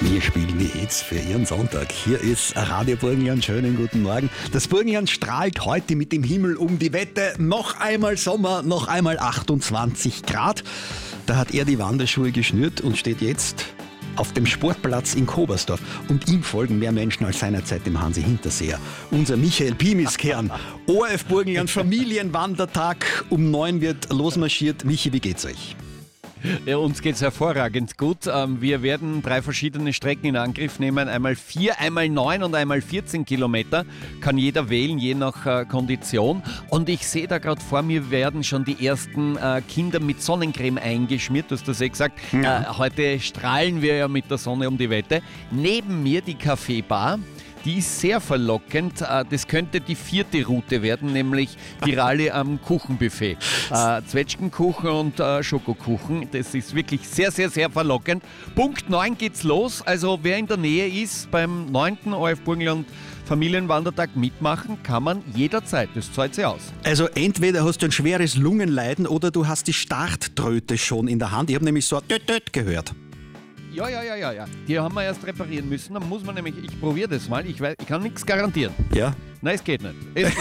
Wir spielen die Hits für Ihren Sonntag. Hier ist Radio Burgenland. Schönen guten Morgen. Das Burgenland strahlt heute mit dem Himmel um die Wette. Noch einmal Sommer, noch einmal 28 Grad. Da hat er die Wanderschuhe geschnürt und steht jetzt auf dem Sportplatz in Kobersdorf. Und ihm folgen mehr Menschen als seinerzeit dem Hansi Hinterseher. Unser Michael Pimiskern. ORF Burgenland Familienwandertag. Um 9 wird losmarschiert. Michi, wie geht's euch? Ja, uns geht's hervorragend gut. Wir werden 3 verschiedene Strecken in Angriff nehmen. Einmal 4, einmal 9 und einmal 14 Kilometer. Kann jeder wählen, je nach Kondition. Und ich sehe da gerade vor mir, werden schon die ersten Kinder mit Sonnencreme eingeschmiert. Du hast das gesagt. Ja. Heute strahlen wir ja mit der Sonne um die Wette. Neben mir die Kaffeebar. Die ist sehr verlockend. Das könnte die 4. Route werden, nämlich die Rallye am Kuchenbuffet. Zwetschgenkuchen und Schokokuchen. Das ist wirklich sehr, sehr, sehr verlockend. Punkt 9 geht's los. Also wer in der Nähe ist, beim 9. ORF Burgenland Familienwandertag mitmachen, kann man jederzeit. Das zahlt sich aus. Also entweder hast du ein schweres Lungenleiden oder du hast die Starttröte schon in der Hand. Ich habe nämlich so ein Töt gehört. Ja. Die haben wir erst reparieren müssen. Dann muss man nämlich, ich probiere das mal, ich kann nichts garantieren. Ja? Nein, es geht nicht.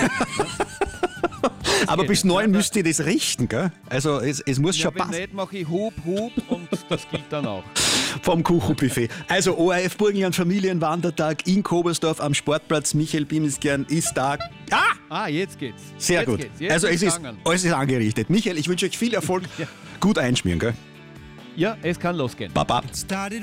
Aber bis 9 müsst ihr das richten, gell? Also es muss schon passen. Wenn nicht, mache ich Hub und das gilt dann auch. Vom Kuchenbuffet. Also ORF Burgenland Familienwandertag in Kobersdorf am Sportplatz. Michael Pimiskern ist da. Jetzt geht's. Sehr jetzt gut. Geht's. Jetzt also alles ist angerichtet. Michael, ich wünsche euch viel Erfolg. Ja. Gut einschmieren, gell? Ja, es kann losgehen. Baba.